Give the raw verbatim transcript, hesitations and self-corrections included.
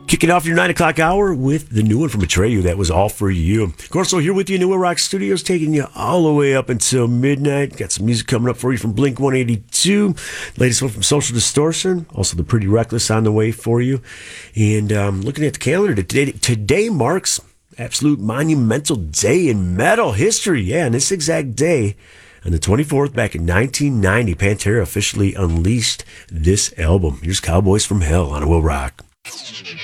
Kicking off your nine o'clock hour with the new one from Atreyu. That was All For You. Corso here with you, New Rock Studios, taking you all the way up until midnight. Got some music coming up for you from Blink one eighty-two. Latest one from Social Distortion. Also the Pretty Reckless on the way for you. And um, looking at the calendar, today, today marks absolute monumental day in metal history. Yeah, on this exact day, on the twenty-fourth, back in nineteen ninety, Pantera officially unleashed this album. Here's Cowboys from Hell on Will Rock.